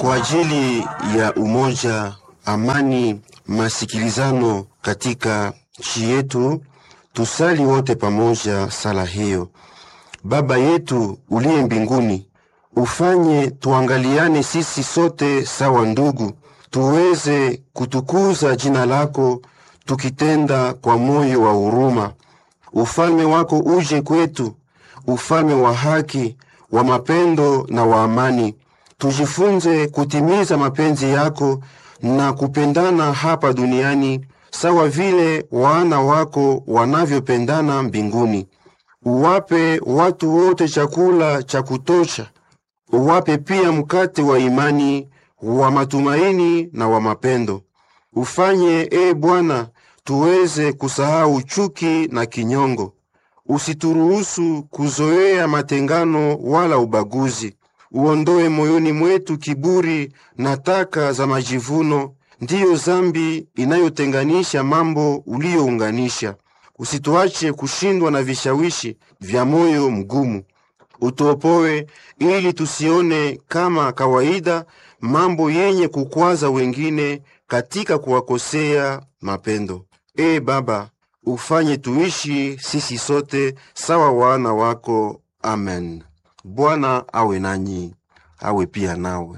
Kwa ajili ya umoja, amani, masikilizano katika nchi yetu, tusali wote pamoja sala hiyo. Baba yetu uliye mbinguni, ufanye tuangaliane sisi sote sawa ndugu, tuweze kutukuza jina lako tukitenda kwa moyo wa huruma. Ufalme wako uje kwetu, ufalme wa haki, wa mapendo na wa amani. Tujifunze kutimiza mapenzi yako na kupendana hapa duniani sawa vile wana wako wanavyopendana mbinguni. Uwape watu wote chakula cha kutosha. Uwape pia mkate wa imani, wa matumaini na wa mapendo. Ufanye, Bwana, tuweze kusahau chuki na kinyongo. Usituruhusu kuzoea matengano wala ubaguzi. Uondoe moyoni mwetu kiburi na taka za majivuno, ndiyo zambi inayotenganisha mambo uliyounganisha. Usituache kushindwa na vishawishi vya moyo mgumu. Utuopoe ili tusione kama kawaida mambo yenye kukwaza wengine katika kuwakosea mapendo. Baba, ufanye tuishi sisi sote sawa wana wako. Amen. Bwana awe nanyi, awe pia nawe.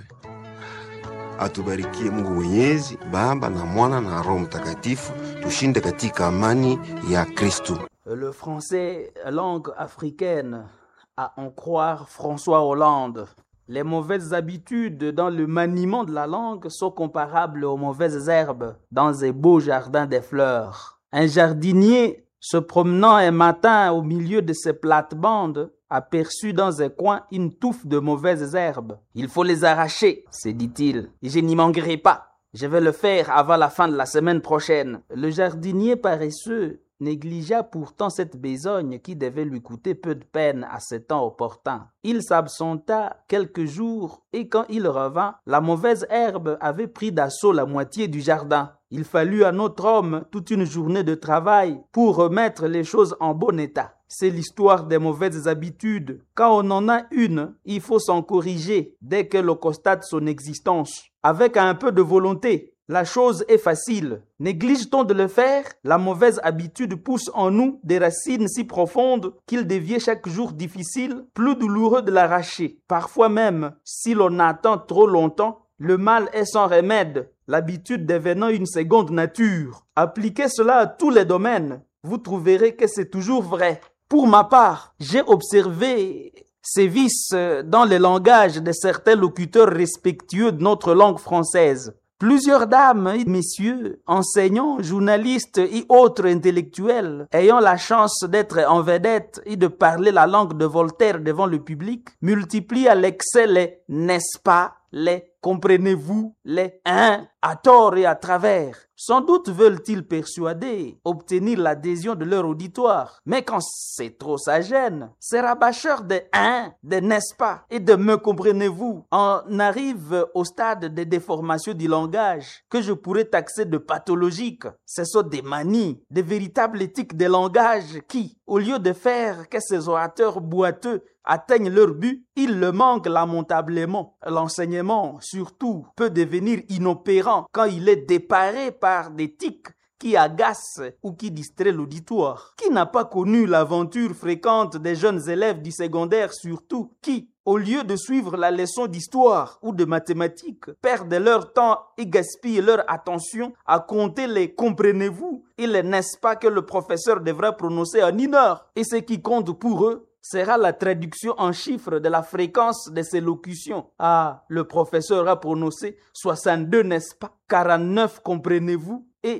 Atubarikie Mungu Mwenyezi, Baba na Mwana na Roho Mtakatifu. Tushinde katika amani ya Kristo. Le français, langue africaine, à en croire François Hollande. Les mauvaises habitudes dans le maniement de la langue sont comparables aux mauvaises herbes dans un beau jardin des fleurs. Un jardinier se promenant un matin au milieu de ses plates-bandes aperçut dans un coin une touffe de mauvaises herbes. « Il faut les arracher, se dit-il, et je n'y manquerai pas. Je vais le faire avant la fin de la semaine prochaine. » Le jardinier paresseux négligea pourtant cette besogne qui devait lui coûter peu de peine à ce temps opportun. Il s'absenta quelques jours et quand il revint, la mauvaise herbe avait pris d'assaut la moitié du jardin. Il fallut à notre homme toute une journée de travail pour remettre les choses en bon état. C'est l'histoire des mauvaises habitudes. Quand on en a une, il faut s'en corriger dès que l'on constate son existence. Avec un peu de volonté, la chose est facile. Néglige-t-on de le faire, la mauvaise habitude pousse en nous des racines si profondes qu'il devient chaque jour difficile, plus douloureux de l'arracher. Parfois même, si l'on attend trop longtemps, le mal est sans remède, l'habitude devenant une seconde nature. Appliquez cela à tous les domaines, vous trouverez que c'est toujours vrai. Pour ma part, j'ai observé ces vices dans le langage de certains locuteurs respectueux de notre langue française. Plusieurs dames et messieurs, enseignants, journalistes et autres intellectuels, ayant la chance d'être en vedette et de parler la langue de Voltaire devant le public, multiplient à l'excès les « n'est-ce pas ?» les « comprenez-vous ?» les « hein ?» à tort et à travers. Sans doute veulent-ils persuader, obtenir l'adhésion de leur auditoire. Mais quand c'est trop, ça gêne. Ces rabâcheurs de « hein », de « n'est-ce pas » et de « me comprenez-vous » en arrivent au stade de déformation du langage que je pourrais taxer de pathologique. Ce sont des manies, des véritables éthiques de langage qui, au lieu de faire que ces orateurs boiteux atteignent leur but, ils le manquent lamentablement. L'enseignement, surtout, peut devenir inopérant quand il est déparé par des tics qui agacent ou qui distraient l'auditoire. Qui n'a pas connu l'aventure fréquente des jeunes élèves du secondaire surtout, qui, au lieu de suivre la leçon d'histoire ou de mathématiques, perdent leur temps et gaspillent leur attention à compter les « comprenez-vous » et les « n'est-ce pas » que le professeur devra prononcer en une heure. Et ce qui compte pour eux sera la traduction en chiffres de la fréquence de ces locutions. Ah, le professeur a prononcé 62, n'est-ce pas? 49, comprenez-vous? Et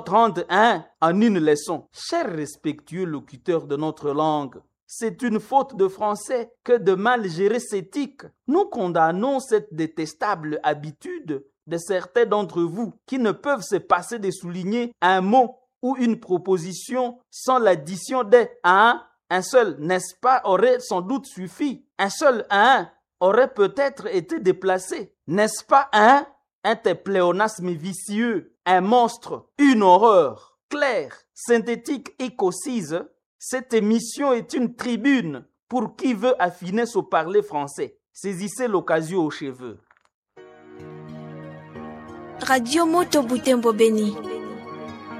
231 en une leçon. Chers respectueux locuteurs de notre langue, c'est une faute de français que de mal gérer ces tics. Nous condamnons cette détestable habitude de certains d'entre vous qui ne peuvent se passer de souligner un mot ou une proposition sans l'addition des « un ». Un seul « n'est-ce pas » aurait sans doute suffi. Un seul « un » aurait peut-être été déplacé. N'est-ce pas un pléonasme vicieux, un monstre, une horreur. Claire, synthétique et concise, cette émission est une tribune pour qui veut affiner son parler français. Saisissez l'occasion aux cheveux. Radio Moto Butembo Beni.